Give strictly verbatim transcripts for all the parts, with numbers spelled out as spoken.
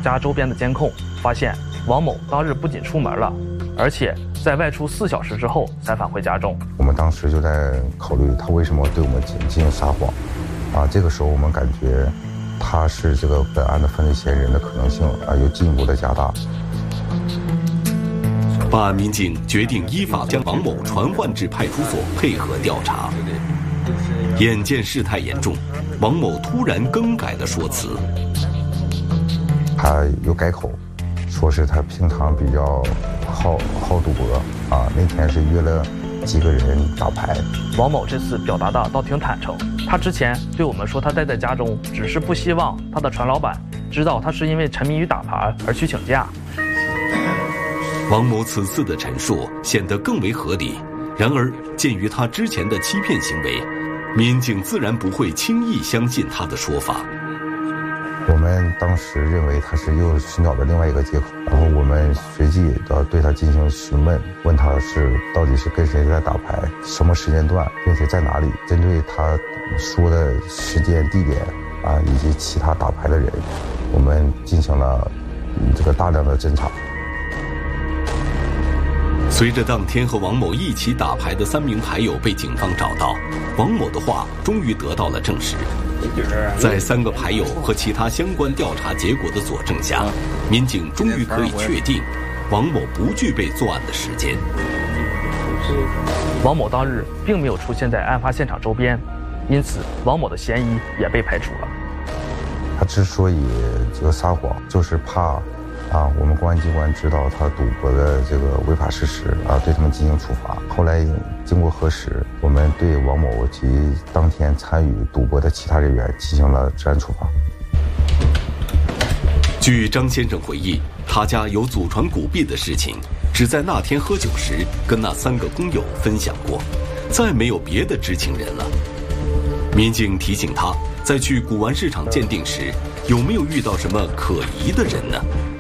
家周边的监控，发现王某当日不仅出门了，而且在外出四小时之后才返回家中。 我们当时就在考虑他为什么对我们进进行撒谎，啊，这个时候我们感觉他是这个本案的犯罪嫌疑人的可能性啊有进一步的加大。 办案民警决定依法将王某传唤至派出所配合调查。眼见事态严重，王某突然更改了说辞， 他有改口，说是他平常比较好好赌博啊，那天是约了几个人打牌。 王某这次表达的倒挺坦诚，他之前对我们说他待在家中，只是不希望他的船老板知道他是因为沉迷于打牌而去请假。 王某此次的陈述显得更为合理，然而鉴于他之前的欺骗行为，民警自然不会轻易相信他的说法。 我们当时认为他是又寻找的另外一个借口，然后我们随即要对他进行询问，问他是到底是跟谁在打牌，什么时间段，并且在哪里。针对他说的时间、地点啊，以及其他打牌的人，我们进行了这个大量的侦查。 随着当天和王某一起打牌的三名牌友被警方找到，王某的话终于得到了证实。在三个牌友和其他相关调查结果的佐证下，民警终于可以确定王某不具备作案的时间。 王某当日并没有出现在案发现场周边，因此王某的嫌疑也被排除了。 他之所以这个撒谎，就是怕啊，我们公安机关知道他赌博的这个违法事实啊，对他们进行处罚。后来经过核实，我们对王某及当天参与赌博的其他人员进行了治安处罚。 据张先生回忆，他家有祖传古币的事情，只在那天喝酒时跟那三个工友分享过，再没有别的知情人了。民警提醒他，在去古玩市场鉴定时，有没有遇到什么可疑的人呢？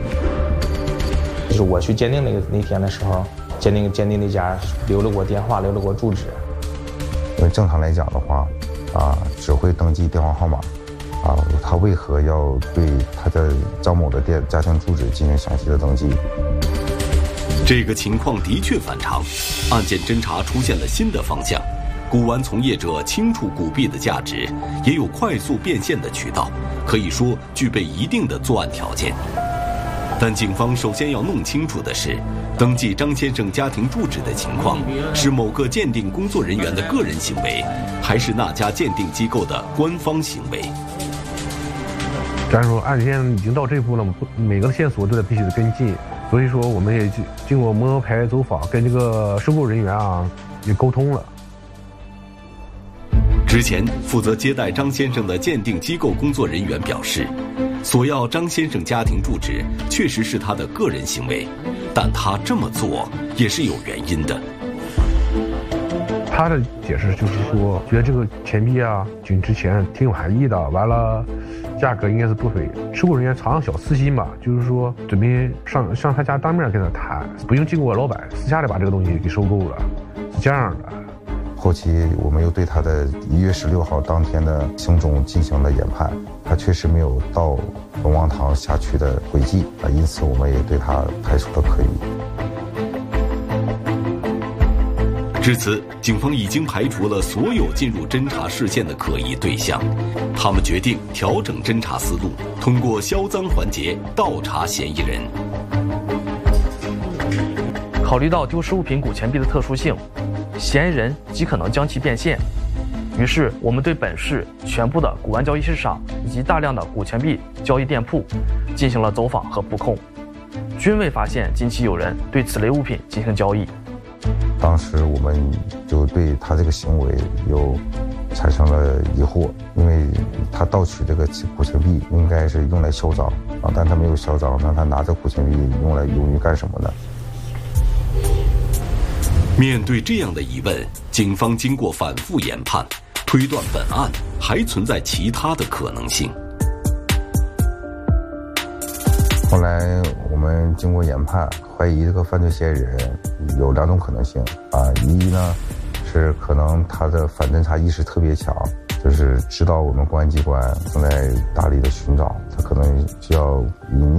就是我去鉴定那个那天的时候，鉴定鉴定那家留了我电话，留了我住址。 因为正常来讲的话，啊，只会登记电话号码，啊，他为何要对他的张某的电家庭住址进行详细的登记？ 这个情况的确反常，案件侦查出现了新的方向。古玩从业者清楚古币的价值，也有快速变现的渠道，可以说具备一定的作案条件。但警方首先要弄清楚的是，登记张先生家庭住址的情况是某个鉴定工作人员的个人行为，还是那家鉴定机构的官方行为。 咱说案件已经到这步了，每个线索都得必须得跟进，所以说我们也经过摸排走访，跟这个收购人员啊也沟通了。 之前负责接待张先生的鉴定机构工作人员表示，索要张先生家庭住址确实是他的个人行为，但他这么做也是有原因的。 他的解释就是说，觉得这个钱币啊挺值钱，挺有含义的，完了价格应该是不菲。收购人员藏小私心吧，就是说准备上上他家当面跟他谈，不用经过老板，私下里把这个东西给收购了，是这样的。 后期我们又对他的一月十六号当天的行踪进行了研判，他确实没有到龙王堂辖区的轨迹啊，因此我们也对他排除了可疑。 至此，警方已经排除了所有进入侦查视线的可疑对象，他们决定调整侦查思路，通过销赃环节倒查嫌疑人。 考虑到丢失物品古钱币的特殊性，嫌疑人极可能将其变现，于是我们对本市全部的古玩交易市场以及大量的古钱币交易店铺进行了走访和布控，均未发现近期有人对此类物品进行交易。 当时我们就对他这个行为有产生了疑惑，因为他盗取这个古钱币应该是用来销赃啊，但他没有销赃，那他拿着古钱币用来用于干什么呢？ 面对这样的疑问，警方经过反复研判，推断本案还存在其他的可能性。 后来我们经过研判，怀疑这个犯罪嫌疑人有两种可能性啊，一呢是可能他的反侦查意识特别强，就是知道我们公安机关正在大力的寻找，他可能需要以